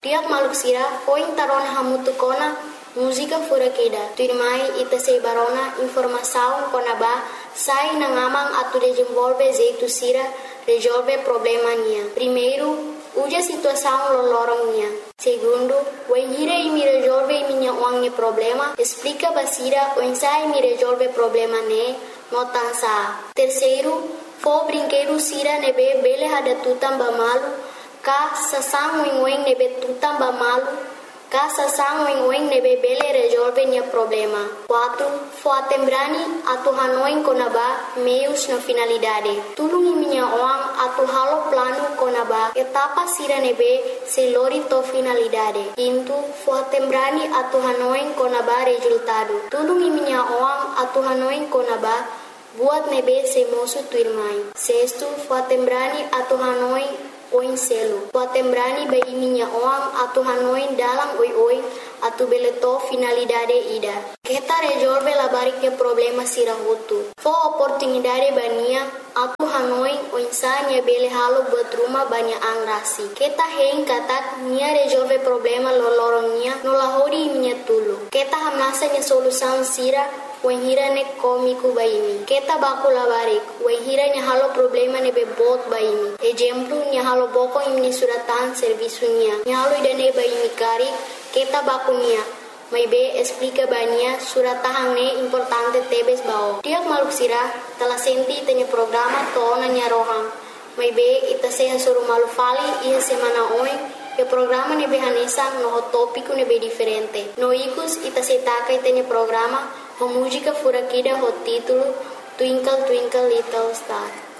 Tiap maluk sira foi tarona hamutu kona música fura kida. Tuirmai ita sei barona informação konaba sai na ngamang atu desenvolve jeito sira resolve problema nia. Primeiro, uja situação lolorong nia. Segundo, o hira e me resolve minha uang problema. Explica basira o ensai me resolve problema ne notansa. Terceiro, fo brinquedo sira nebe bele hada tutam bamalu ka sasang wing nebe tutam bamalu. Casa sang wing nebe bele resolve nia problema. 4. Fo atembrani atu hanoin konaba meios na finalidade. Tulungi minha oang atu halo plano konaba etapa sira nebe se lori to finalidade. 5. Fo atembrani atu hanoin konaba resultado. Tulungi minha oang atu hanoin konaba buat nebe se mosu tuirmai. 6. Fo atembrani atu hanoin oin selo. Poatembrani bai minha oang atu hanoin dalam oi atu beleto finalidade ida. Kita resolve la bariknya problema sira hutu. Fo oportunidade bania atu hanoin oinsanya bele halo buat rumah banyak angrasi. Kita hein katak nia resolve problema lolorongnya nolahori minha tulu. Kita hamnasa nya solução sira Wahira ne komiku baimi. Kita baku labarik. Wahira nya halo problema ne bebot baimi. Exemplo nya halo boko imni suratan servisunya. Nya halo idane baimi kari. Kita baku nia. Mai be explica bania suratahang ne importante tebes bao. Tiap maluk sira telah senti tanya programa tona nya rohang. Mai be ita sehan suruh malu fali iya semana oin. E programa ne behanesa no tópico ne be diferente. No ikus ita setaka itanya programa. A música fura aqui da o título Twinkle Twinkle Little Star.